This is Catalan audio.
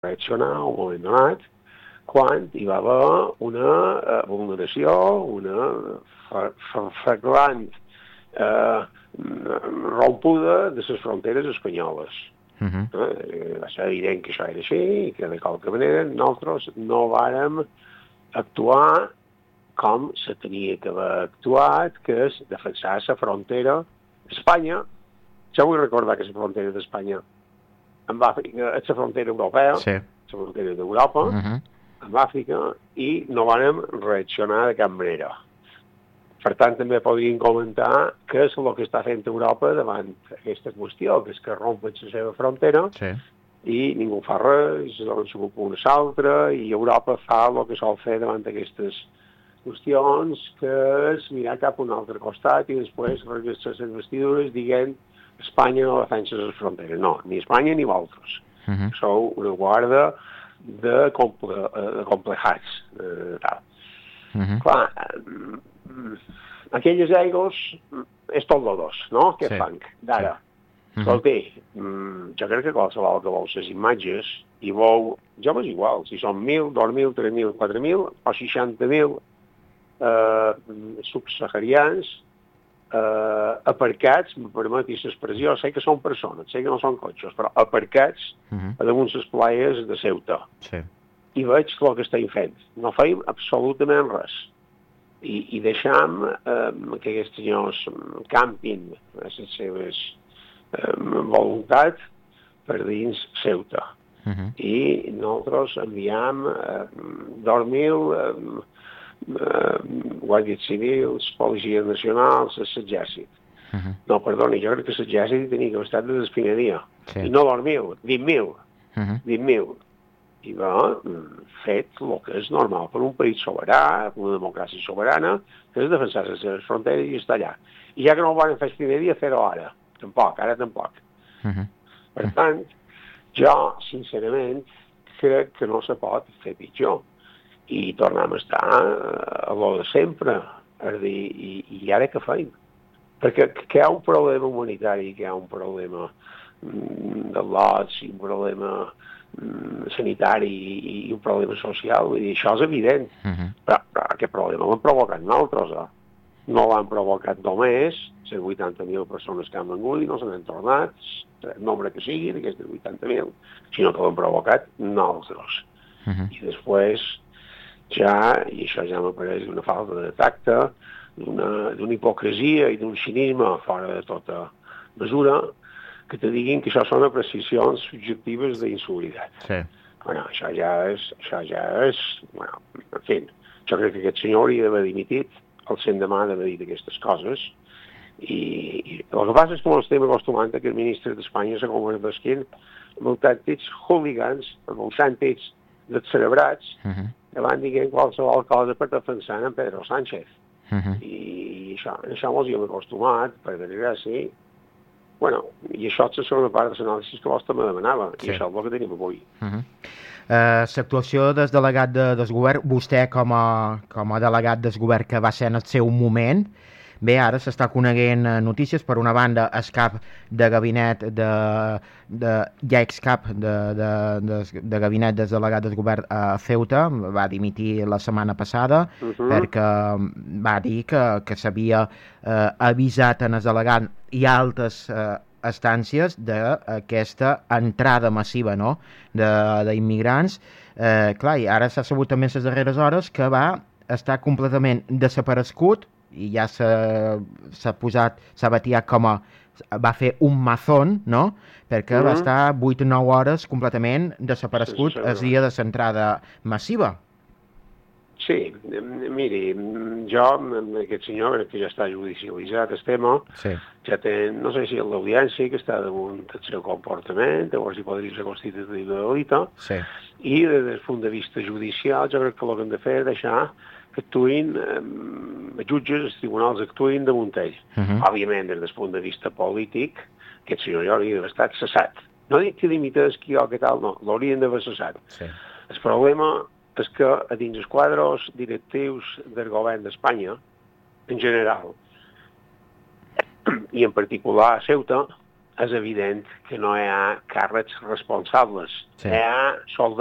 reaccionar a un moment donat quan hi va haver una vulneració, una flagrant rompuda de les fronteres espanyoles. Va ser evident que això era així i que de qualque manera nosaltres no vàrem actuar com se tenia que haver actuat, que és defensar la frontera d'Espanya. Jo vull recordar que la frontera d'Espanya amb Àfrica és la frontera europea, la frontera d'Europa, amb Àfrica, i no vàrem reaccionar de cap manera. Per tant, també podríem comentar què és el que està fent Europa davant aquesta qüestió, que és que rompen la seva frontera i ningú fa res, doncs s'ocupa una altra, i Europa fa el que sol fer davant d'aquestes qüestions, que és mirar cap a un altre costat i després registrar les investidures dient Espanya no defensa les fronteres. No, ni Espanya ni vosaltres. Sou una guarda de complejats. Clar, aquelles aigües és tot lo dos, no? Que fan d'ara. Escolti, jo crec que qualsevol que vol les imatges i vol, jo m'és igual, si són 1.000, 2.000, 3.000, 4.000 o 60.000 subsaharians aparcats, me permeti l'expressió, sé que són persones, sé que no són cotxes, però aparcats a damunt les playes de Ceuta. I veig el que estem fent. No feim absolutament res. I deixam que aquests senyors campin a les seves voluntats per dins Ceuta. I nosaltres enviam 2.000 guàrdies civils, policies nacionals, l'exèrcit. No, perdoni, jo crec que l'exèrcit tenia que haver estat des del primer dia. I no 2.000, 20.000. 20.000. I va fet el que és normal per un país soberà, una democràcia soberana, que és defensar les seves fronteres i estar allà. I ja que no ho van fer el primer dia, fer-ho ara. Tampoc, ara tampoc. Per tant, jo, sincerament, crec que no se pot fer pitjor. I tornem a estar a lo de sempre. És a dir, i ara què feim? Perquè que hi ha un problema humanitari, que hi ha un problema de lots, i un problema sanitari i un problema social, vull dir, això és evident. Però aquest problema l'han provocat nosaltres, no l'han provocat només les 80.000 persones que han vengut i no se n'han tornat, el nombre que sigui d'aquestes 80.000, sinó que l'han provocat nosaltres. I després ja, i això ja m'apareix una falta de tacte, d'una hipocresia i d'un cinisme fora de tota mesura, que te diguin que això són apreciacions subjectives d'inseguritat. Bueno, això ja és, bueno, en fi, jo crec que aquest senyor hauria d'haver dimitit el l'endemà d'haver dit aquestes coses, i el que passa és que ens estem acostumant que el ministre d'Espanya se converteixin en autèntics hooligans, en autèntics descerebrats, que van dient qualsevol cosa per defensar en Pedro Sánchez. I això ens hi hem acostumat, per desgràcia. Bueno, i això és la segona part de l'anàlisi que vostè me demanava, i això és el que tenim avui. L'actuació del delegat del govern, vostè com a delegat del govern que va ser en el seu moment, bé, ara s'està coneguent notícies. Per una banda, el cap de gabinet ja excap de gabinet del delegat del govern a Ceuta va dimitir la setmana passada perquè va dir que s'havia avisat en el delegat i altres instàncies d'aquesta entrada massiva, no?, d'immigrants. Clar, i ara s'ha sabut també en les darreres hores que va estar completament desaparegut i ja s'ha batiat com a va fer un mazón, no?, perquè va estar 8 o 9 hores completament desaparegut el dia de l'entrada massiva. Sí, miri, jo, aquest senyor, crec que ja està judicialitzat el tema, ja té, no sé si l'audiència que està damunt del seu comportament, llavors hi podria ser constitutiu de delicte, i des del punt de vista judicial jo crec que el que hem de fer és deixar que actuïn jutges, els tribunals actuïn damunt ell. Òbviament, des del punt de vista polític, aquest senyor ja hauria d'haver estat cessat. No dic que limités qui o que tal, no, l'haurien d'haver cessat. El problema és que a dins els quadres directius del govern d'Espanya, en general, i en particular a Ceuta, és evident que no hi ha càrrecs responsables. Sí. Hi ha soldats